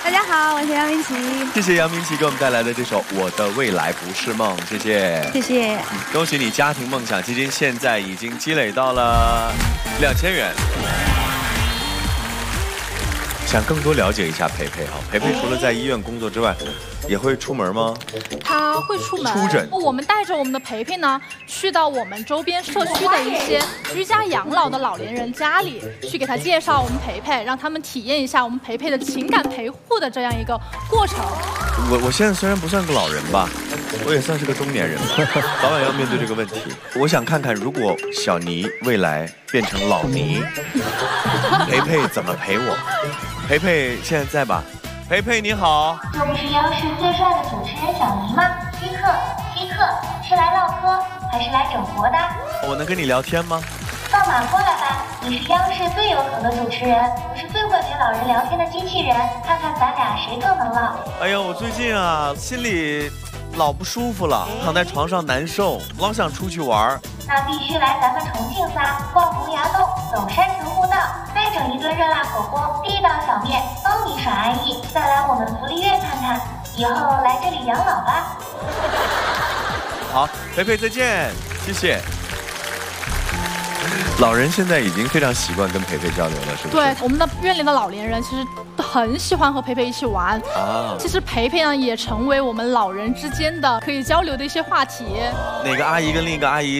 大家好，我是杨明琪。 谢谢杨明琪给我们带来的这首《我的未来不是梦》，谢谢。 谢谢。 恭喜你家庭梦想基金现在已经积累到了2000元。想更多了解一下培培哈，培培除了在医院工作之外，也会出门吗？ 他会出门出诊。 我们带着我们的培培呢，去到我们周边社区的一些居家养老的老年人家里，去给他介绍我们培培，让他们体验一下我们培培的情感陪护的这样一个过程。 我现在虽然不算个老人吧，我也算是个中年人吧，早晚要面对这个问题。我想看看，如果小尼未来变成老尼，培培怎么陪我？培培现在在吧？培培你好。 这不是央视最帅的主持人小尼吗？稀客，是来唠嗑还是来整活的？ 我能跟你聊天吗？ 放马过来吧，你是央视最有梗的主持人，我是最会陪老人聊天的机器人，看看咱俩谁更能唠。 哎呦，我最近啊，心里老不舒服了，躺在床上难受，老想出去玩。 那必须来咱们重庆仨逛洪崖洞，走山城步道，再整一顿热辣火锅，地道小面，包你耍安逸。再来我们福利院看看，以后来这里养老吧。 好，培培再见，谢谢。老人现在已经非常习惯跟培培交流了，是不是？ 对，我们的院里的老年人其实很喜欢和培培一起玩啊。其实培培呢，也成为我们老人之间的可以交流的一些话题。 哪个阿姨跟另一个阿姨